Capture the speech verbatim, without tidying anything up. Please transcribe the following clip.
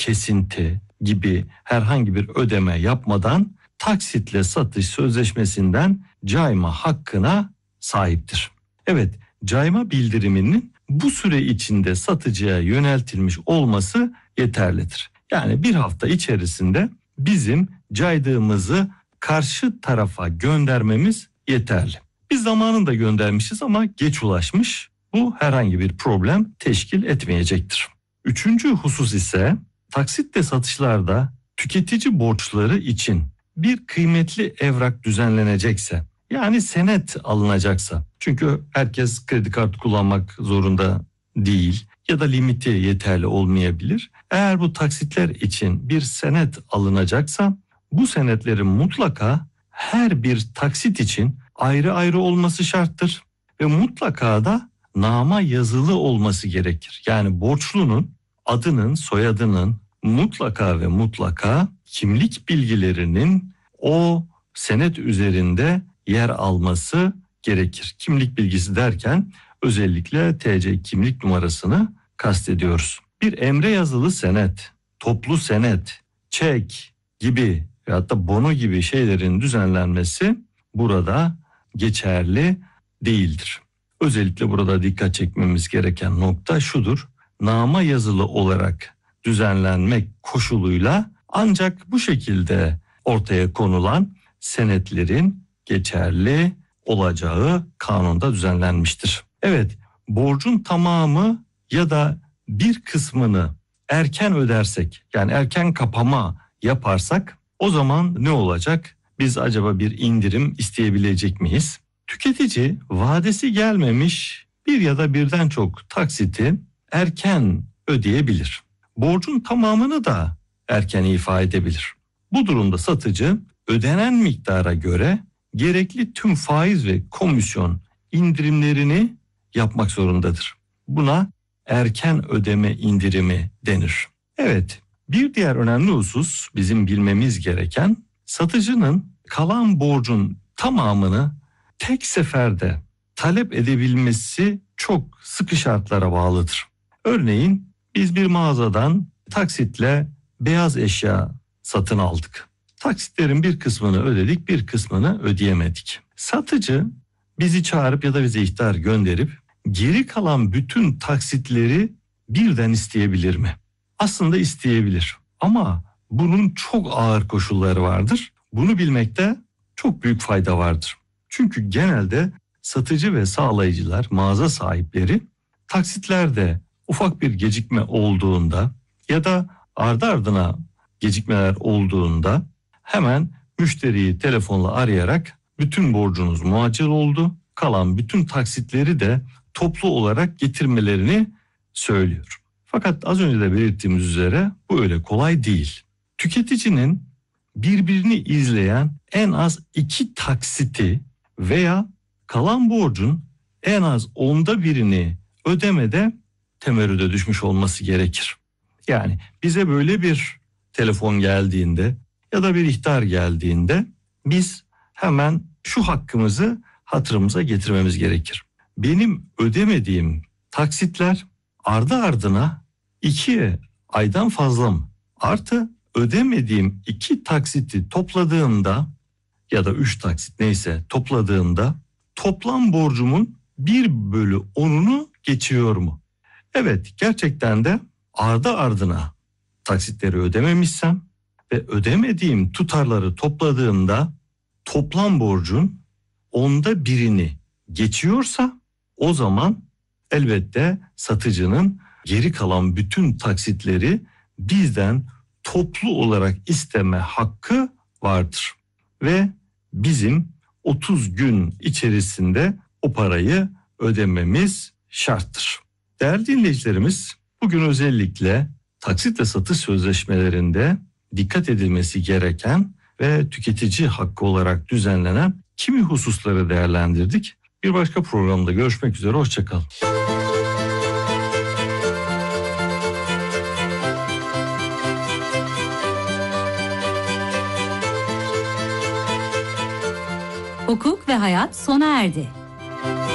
kesinti gibi herhangi bir ödeme yapmadan taksitle satış sözleşmesinden cayma hakkına sahiptir. Evet, cayma bildiriminin bu süre içinde satıcıya yöneltilmiş olması yeterlidir. Yani bir hafta içerisinde bizim caydığımızı karşı tarafa göndermemiz yeterli. Biz zamanında göndermişiz ama geç ulaşmış. Bu herhangi bir problem teşkil etmeyecektir. Üçüncü husus ise taksitle satışlarda tüketici borçları için bir kıymetli evrak düzenlenecekse, yani senet alınacaksa, çünkü herkes kredi kartı kullanmak zorunda değil ya da limiti yeterli olmayabilir. Eğer bu taksitler için bir senet alınacaksa bu senetlerin mutlaka her bir taksit için ayrı ayrı olması şarttır ve mutlaka da nama yazılı olması gerekir. Yani borçlunun adının, soyadının mutlaka ve mutlaka kimlik bilgilerinin o senet üzerinde yer alması gerekir. Kimlik bilgisi derken özellikle T C kimlik numarasını kastediyoruz. Bir emre yazılı senet, toplu senet, çek gibi ve hatta bono gibi şeylerin düzenlenmesi burada geçerli değildir. Özellikle burada dikkat çekmemiz gereken nokta şudur: nama yazılı olarak düzenlenmek koşuluyla ancak bu şekilde ortaya konulan senetlerin geçerli olacağı kanunda düzenlenmiştir. Evet, borcun tamamı ya da bir kısmını erken ödersek, yani erken kapama yaparsak o zaman ne olacak? Biz acaba bir indirim isteyebilecek miyiz? Tüketici vadesi gelmemiş bir ya da birden çok taksiti erken ödeyebilir. Borcun tamamını da erken ifa edebilir. Bu durumda satıcı ödenen miktara göre gerekli tüm faiz ve komisyon indirimlerini yapmak zorundadır. Buna erken ödeme indirimi denir. Evet, bir diğer önemli husus bizim bilmemiz gereken, satıcının kalan borcun tamamını tek seferde talep edebilmesi çok sıkı şartlara bağlıdır. Örneğin biz bir mağazadan taksitle beyaz eşya satın aldık. Taksitlerin bir kısmını ödedik, bir kısmını ödeyemedik. Satıcı bizi çağırıp ya da bize ihtar gönderip geri kalan bütün taksitleri birden isteyebilir mi? Aslında isteyebilir ama bunun çok ağır koşulları vardır. Bunu bilmekte çok büyük fayda vardır. Çünkü genelde satıcı ve sağlayıcılar, mağaza sahipleri taksitlerde ufak bir gecikme olduğunda ya da ardı ardına gecikmeler olduğunda hemen müşteriyi telefonla arayarak bütün borcunuz muacil oldu, kalan bütün taksitleri de toplu olarak getirmelerini söylüyor. Fakat az önce de belirttiğimiz üzere bu öyle kolay değil. Tüketicinin birbirini izleyen en az iki taksiti veya kalan borcun en az onda birini ödemede temerrüde düşmüş olması gerekir. Yani bize böyle bir telefon geldiğinde ya da bir ihtar geldiğinde biz hemen şu hakkımızı hatırımıza getirmemiz gerekir. Benim ödemediğim taksitler ardı ardına iki aydan fazla mı? Artı ödemediğim iki taksiti topladığımda ya da üç taksit neyse topladığımda toplam borcumun bir bölü onunu geçiyor mu? Evet, gerçekten de ardı ardına taksitleri ödememişsem ve ödemediğim tutarları topladığımda toplam borcun onda birini geçiyorsa o zaman elbette satıcının geri kalan bütün taksitleri bizden toplu olarak isteme hakkı vardır. Ve bizim otuz gün içerisinde o parayı ödememiz şarttır. Değerli dinleyicilerimiz, bugün özellikle taksitle satış sözleşmelerinde dikkat edilmesi gereken ve tüketici hakkı olarak düzenlenen kimi hususları değerlendirdik. Bir başka programda görüşmek üzere, hoşça kalın. Hukuk ve hayat sona erdi.